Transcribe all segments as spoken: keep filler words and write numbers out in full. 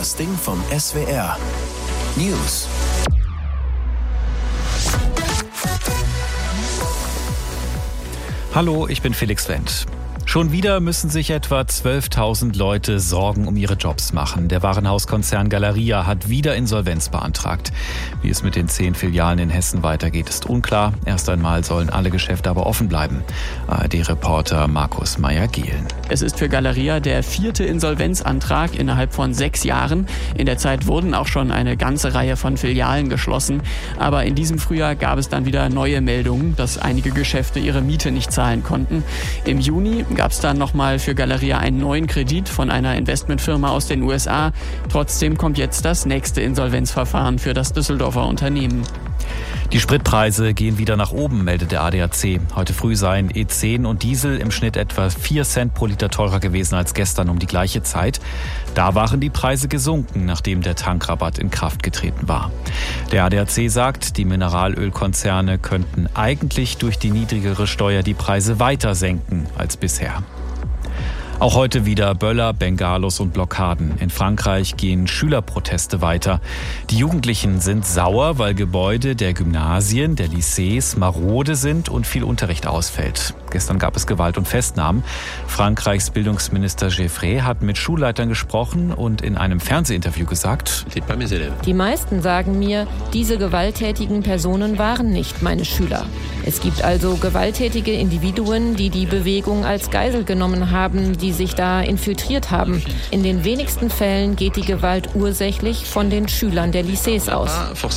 Das Ding vom S W R. News. Hallo, ich bin Felix Wendt. Schon wieder müssen sich etwa zwölftausend Leute Sorgen um ihre Jobs machen. Der Warenhauskonzern Galeria hat wieder Insolvenz beantragt. Wie es mit den zehn Filialen in Hessen weitergeht, ist unklar. Erst einmal sollen alle Geschäfte aber offen bleiben. A R D-Reporter Markus Meyer-Gehlen. Es ist für Galeria der vierte Insolvenzantrag innerhalb von sechs Jahren. In der Zeit wurden auch schon eine ganze Reihe von Filialen geschlossen. Aber in diesem Frühjahr gab es dann wieder neue Meldungen, dass einige Geschäfte ihre Miete nicht zahlen konnten. Im Juni gab es dann nochmal für Galeria einen neuen Kredit von einer Investmentfirma aus den U S A. Trotzdem kommt jetzt das nächste Insolvenzverfahren für das Düsseldorfer Unternehmen. Die Spritpreise gehen wieder nach oben, meldet der A D A C. Heute früh seien E zehn und Diesel im Schnitt etwa vier Cent pro Liter teurer gewesen als gestern um die gleiche Zeit. Da waren die Preise gesunken, nachdem der Tankrabatt in Kraft getreten war. Der A D A C sagt, die Mineralölkonzerne könnten eigentlich durch die niedrigere Steuer die Preise weiter senken als bisher. Auch heute wieder Böller, Bengalos und Blockaden. In Frankreich gehen Schülerproteste weiter. Die Jugendlichen sind sauer, weil Gebäude der Gymnasien, der Lycées marode sind und viel Unterricht ausfällt. Gestern gab es Gewalt und Festnahmen. Frankreichs Bildungsminister Geoffrey hat mit Schulleitern gesprochen und in einem Fernsehinterview gesagt: Die meisten sagen mir, diese gewalttätigen Personen waren nicht meine Schüler. Es gibt also gewalttätige Individuen, die die Bewegung als Geisel genommen haben, die sich da infiltriert haben. In den wenigsten Fällen geht die Gewalt ursächlich von den Schülern der Lycées aus.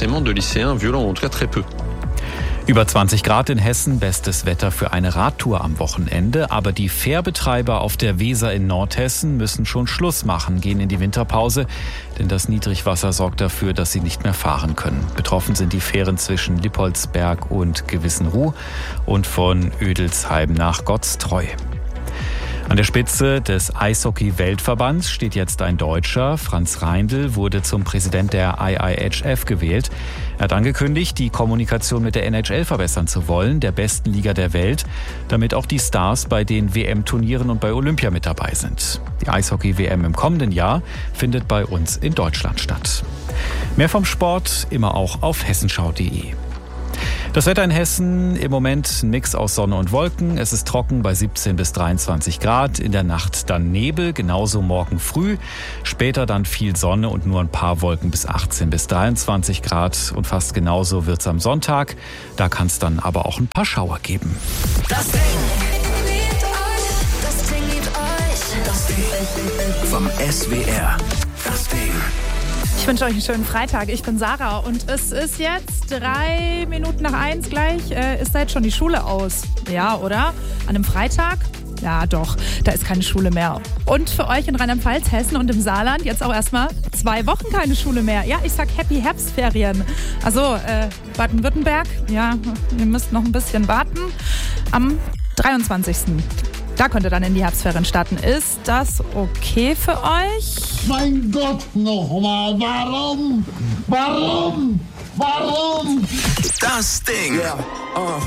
Über zwanzig Grad in Hessen, bestes Wetter für eine Radtour am Wochenende. Aber die Fährbetreiber auf der Weser in Nordhessen müssen schon Schluss machen, gehen in die Winterpause. Denn das Niedrigwasser sorgt dafür, dass sie nicht mehr fahren können. Betroffen sind die Fähren zwischen Lippoldsberg und Gewissenruh und von Ödelsheim nach Gottstreu. An der Spitze des Eishockey-Weltverbands steht jetzt ein Deutscher. Franz Reindl wurde zum Präsident der I I H F gewählt. Er hat angekündigt, die Kommunikation mit der N H L verbessern zu wollen, der besten Liga der Welt, damit auch die Stars bei den W M-Turnieren und bei Olympia mit dabei sind. Die Eishockey-W M im kommenden Jahr findet bei uns in Deutschland statt. Mehr vom Sport immer auch auf hessenschau punkt de. Das Wetter in Hessen im Moment ein Mix aus Sonne und Wolken. Es ist trocken bei siebzehn bis dreiundzwanzig Grad. In der Nacht dann Nebel, genauso morgen früh. Später dann viel Sonne und nur ein paar Wolken bis achtzehn bis dreiundzwanzig Grad. Und fast genauso wird's am Sonntag. Da kann es dann aber auch ein paar Schauer geben. Das Ding liebt euch. Das Ding liebt euch. Das Ding vom S W R. Das Ding. Ich wünsche euch einen schönen Freitag. Ich bin Sarah und es ist jetzt drei Minuten nach eins gleich. Äh, ist da jetzt schon die Schule aus? Ja, oder? An einem Freitag? Ja, doch. Da ist keine Schule mehr. Und für euch in Rheinland-Pfalz, Hessen und im Saarland jetzt auch erstmal zwei Wochen keine Schule mehr. Ja, ich sag Happy Herbstferien. Also, äh, Baden-Württemberg, ja, ihr müsst noch ein bisschen warten. Am dreiundzwanzigsten Da könnt ihr dann in die Herbstferien starten. Ist das okay für euch? Mein Gott, nochmal, warum? Warum? Warum? Das Ding. Yeah, uh.